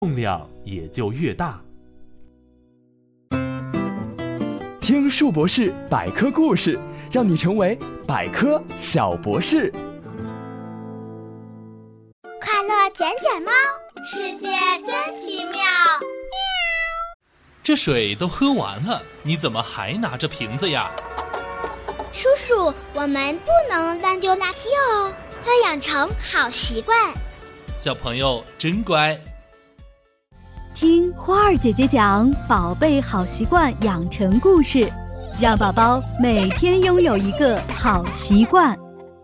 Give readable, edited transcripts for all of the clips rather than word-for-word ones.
重量也就越大。 听树博士百科故事，让你成为百科小博士。 快乐捡捡猫，世界真奇妙。 这水都喝完了，你怎么还拿着瓶子呀？ 叔叔，我们不能乱丢垃圾哦，要养成好习惯。 小朋友真乖。 听花儿姐姐讲宝贝好习惯养成故事，让宝宝每天拥有一个好习惯。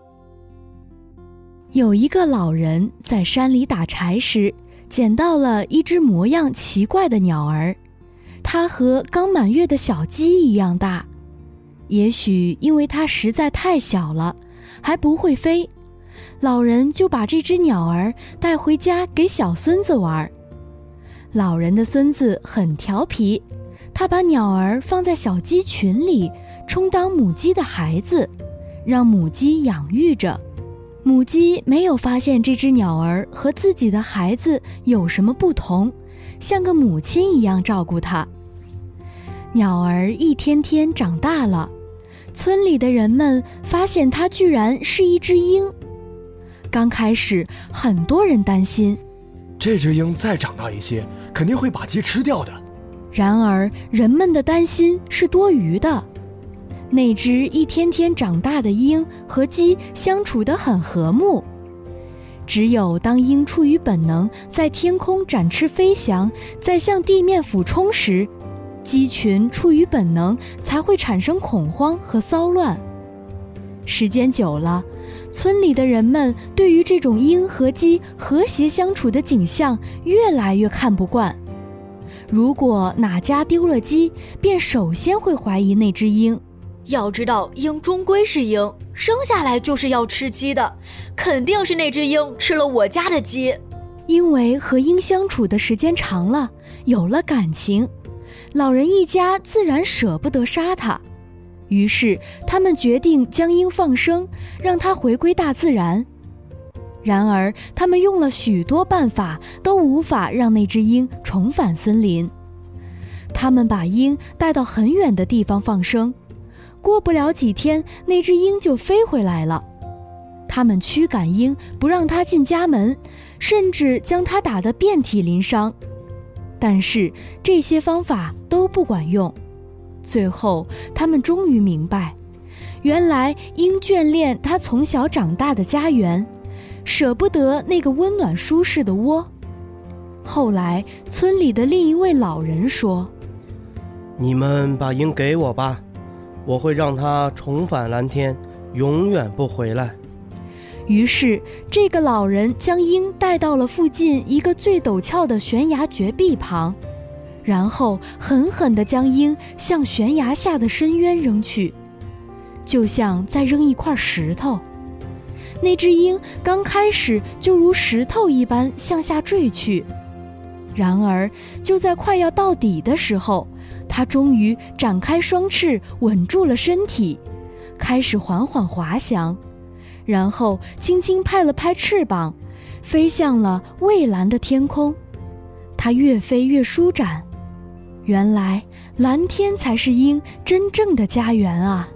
有一个老人在山里打柴时，捡到了一只模样奇怪的鸟儿，它和刚满月的小鸡一样大。也许因为它实在太小了，还不会飞，老人就把这只鸟儿带回家给小孙子玩。老人的孙子很调皮，他把鸟儿放在小鸡群里，充当母鸡的孩子，让母鸡养育着。母鸡没有发现这只鸟儿和自己的孩子有什么不同，像个母亲一样照顾它。鸟儿一天天长大了，村里的人们发现它居然是一只鹰。刚开始，很多人担心， 这只鹰再长大一些，肯定会把鸡吃掉的。 然而，人们的担心是多余的。那只一天天长大的鹰和鸡相处得很和睦。只有当鹰出于本能，在天空展翅飞翔，再向地面俯冲时，鸡群出于本能才会产生恐慌和骚乱。时间久了，村里的人们对于这种鹰和鸡和谐相处的景象越来越看不惯。如果哪家丢了鸡，便首先会怀疑那只鹰。 要知道，鹰终归是鹰，生下来就是要吃鸡的，肯定是那只鹰吃了我家的鸡。 因为和鹰相处的时间长了，有了感情，老人一家自然舍不得杀它。于是他们决定将鹰放生，让它回归大自然。然而他们用了许多办法，都无法让那只鹰重返森林。他们把鹰带到很远的地方放生，过不了几天，那只鹰就飞回来了。他们驱赶鹰，不让它进家门，甚至将它打得遍体鳞伤。但是这些方法都不管用。最后他们终于明白，原来鹰眷恋它从小长大的家园，舍不得那个温暖舒适的窝。后来村里的另一位老人说， 你们把鹰给我吧，我会让它重返蓝天，永远不回来。 于是这个老人将鹰带到了附近一个最陡峭的悬崖绝壁旁，然后狠狠地将鹰向悬崖下的深渊扔去，就像在扔一块石头。那只鹰刚开始就如石头一般向下坠去，然而就在快要到底的时候，它终于展开双翅，稳住了身体，开始缓缓滑翔，然后轻轻拍了拍翅膀，飞向了蔚蓝的天空。它越飞越舒展，原来蓝天才是鹰真正的家园啊！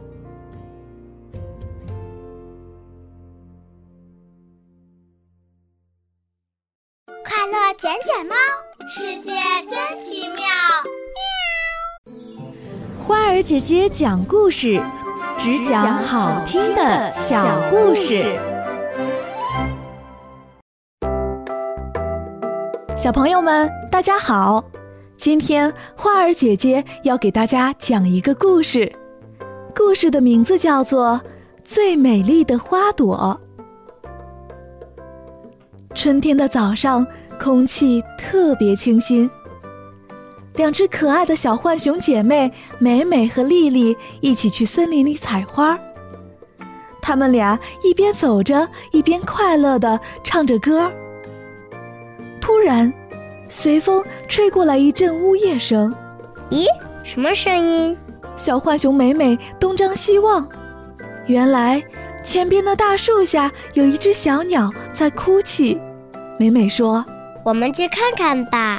快乐捡捡猫，世界真奇妙。 花儿姐姐讲故事，只讲好听的小故事。 小朋友们，大家好！今天花儿姐姐要给大家讲一个故事，故事的名字叫做《最美丽的花朵》。春天的早上，空气特别清新。两只可爱的小浣熊姐妹美美和丽丽一起去森林里采花，她们俩一边走着，一边快乐地唱着歌。突然，随风吹过来一阵呜咽声。 咦，什么声音？ 小浣熊美美东张西望，原来前边的大树下有一只小鸟在哭泣。美美说： 我们去看看吧。